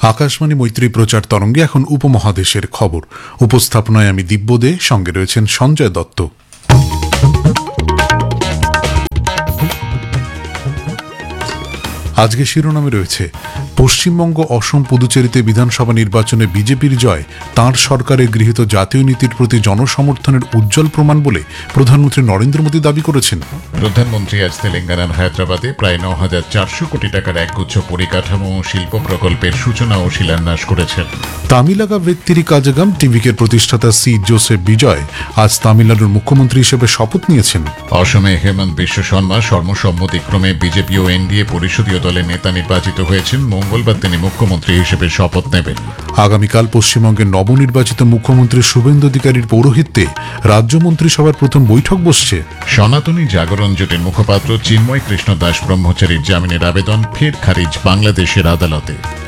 আকাশবাণী মৈত্রী প্রচার তরঙ্গে এখন উপমহাদেশের খবর। উপস্থাপনায় আমি দিব্য দে, সঙ্গে রয়েছেন সঞ্জয় দত্ত। আজকে শিরোনামে রয়েছে পশ্চিমবঙ্গ, অসম, পুদুচেরিতে বিধানসভা নির্বাচনে বিজেপির জয় তাঁর সরকারের গৃহীত জাতীয় নীতির প্রতি জনসমর্থনের উজ্জ্বল প্রমাণ বলে প্রধানমন্ত্রী নরেন্দ্র মোদী দাবি করেছেন। প্রধানমন্ত্রী আজ তেলেঙ্গানার হায়দ্রাবাদে প্রায় ৯,৪০০ কোটি টাকার একগুচ্ছ পরিকাঠামো ও শিল্প প্রকল্পের সূচনা ও শিলান্যাস করেছেন। তামিলাগা ভেত্তিরি কাজাগাম টিভিকের প্রতিষ্ঠাতা সি জোসেফ বিজয় আজ তামিলনাড়ুর মুখ্যমন্ত্রী হিসেবে শপথ নিয়েছেন। অসমে হেমন্ত বিশ্ব শর্মা সর্বসম্মতিক্রমে বিজেপি ও এনডিএ পরিষদীয় দলের নেতা নির্বাচিত হয়েছেন। মঙ্গলবার তিনি মুখ্যমন্ত্রী হিসেবে শপথ নেবেন। আগামীকাল পশ্চিমবঙ্গের নবনির্বাচিত মুখ্যমন্ত্রী শুভেন্দু অধিকারীর পৌরোহিত্যে রাজ্য মন্ত্রিসভার প্রথম বৈঠক বসছে। সনাতনী জাগরণ জোটের মুখপাত্র চিন্ময় কৃষ্ণ দাস ব্রহ্মচারীর জামিনের আবেদন ফের খারিজ বাংলাদেশের আদালতে।